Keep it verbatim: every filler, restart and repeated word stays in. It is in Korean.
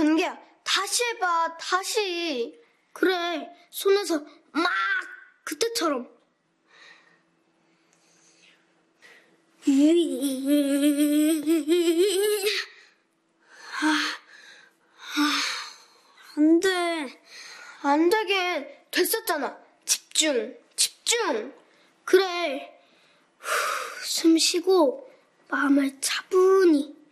단계야. 다시 해봐, 다시. 그래, 손에서 막 그때처럼. 아, 아, 안 돼. 안 되긴. 됐었잖아. 집중, 집중. 그래. 후, 숨 쉬고 마음을 차분히.